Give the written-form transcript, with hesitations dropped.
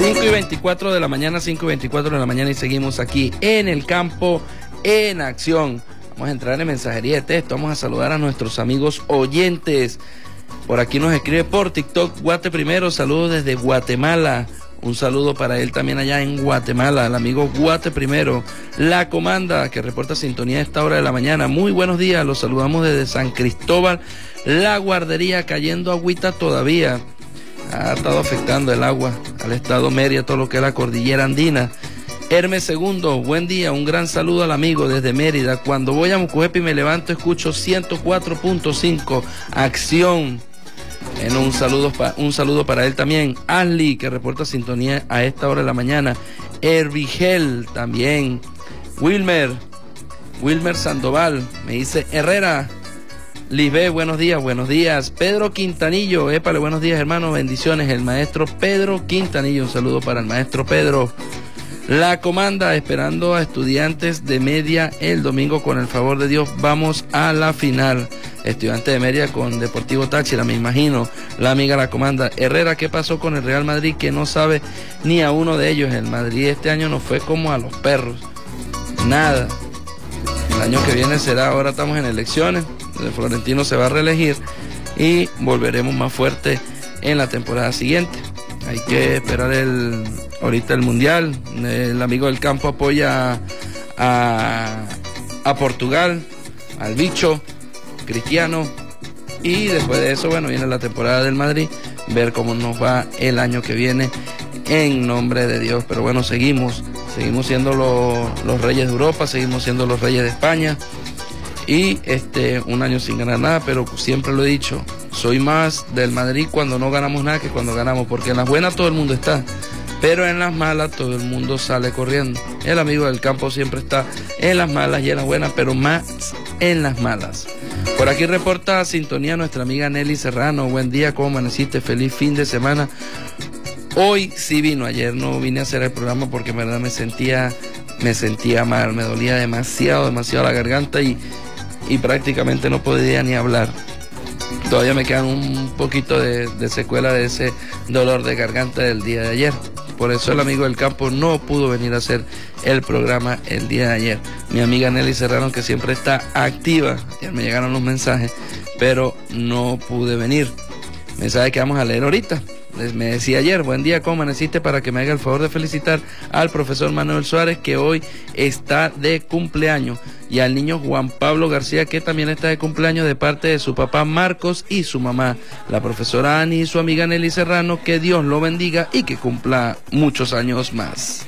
5:24 de la mañana, 5:24 de la mañana, y seguimos aquí en el campo en acción. Vamos a entrar en mensajería de texto, vamos a saludar a nuestros amigos oyentes. Por aquí nos escribe por TikTok Guate Primero, saludos desde Guatemala. Un saludo para él también allá en Guatemala, el amigo Guate Primero. La Comanda, que reporta sintonía a esta hora de la mañana. Muy buenos días, los saludamos desde San Cristóbal. La Guardería, cayendo agüita todavía. Ha estado afectando el agua al estado Mérida, todo lo que es la cordillera andina. Hermes Segundo, buen día, un gran saludo al amigo desde Mérida. Cuando voy a Mucujepe y me levanto, escucho 104.5 Acción. Un saludo para él también. Ashley, que reporta sintonía a esta hora de la mañana. Herbigel también. Wilmer Sandoval, me dice Herrera. Lisbeth, buenos días. Pedro Quintanillo, épale, buenos días, hermano, bendiciones. El maestro Pedro Quintanillo, un saludo para el maestro Pedro. La Comanda, esperando a Estudiantes de Media el domingo, con el favor de Dios, vamos a la final. Estudiantes de Media con Deportivo Táchira, me imagino. La amiga La Comanda. Herrera, ¿qué pasó con el Real Madrid? Que no sabe ni a uno de ellos. El Madrid este año nos fue como a los perros. Nada. El año que viene será, ahora estamos en elecciones. El Florentino se va a reelegir y volveremos más fuerte en la temporada siguiente. Hay que esperar ahorita el Mundial. El amigo del campo apoya a Portugal, al bicho Cristiano, y después de eso, bueno, viene la temporada del Madrid, ver cómo nos va el año que viene en nombre de Dios. Pero bueno, seguimos siendo los reyes de Europa, seguimos siendo los reyes de España. Y un año sin ganar nada, pero siempre lo he dicho, soy más del Madrid cuando no ganamos nada que cuando ganamos, porque en las buenas todo el mundo está, pero en las malas todo el mundo sale corriendo. El amigo del campo siempre está en las malas y en las buenas, pero más en las malas. Por aquí reporta sintonía nuestra amiga Nelly Serrano. Buen día, ¿cómo amaneciste? Feliz fin de semana. Hoy sí vino, ayer no vine a hacer el programa porque en verdad me sentía mal, me dolía demasiado la garganta y prácticamente no podía ni hablar. Todavía me quedan un poquito de secuela de ese dolor de garganta del día de ayer. Por eso el amigo del campo no pudo venir a hacer el programa el día de ayer. Mi amiga Nelly Serrano, que siempre está activa, ya me llegaron los mensajes, pero no pude venir. Mensaje que vamos a leer ahorita. Me decía ayer, buen día, ¿cómo amaneciste? Para que me haga el favor de felicitar al profesor Manuel Suárez, que hoy está de cumpleaños, y al niño Juan Pablo García, que también está de cumpleaños, de parte de su papá Marcos y su mamá, la profesora Ani, y su amiga Nelly Serrano. Que Dios lo bendiga y que cumpla muchos años más.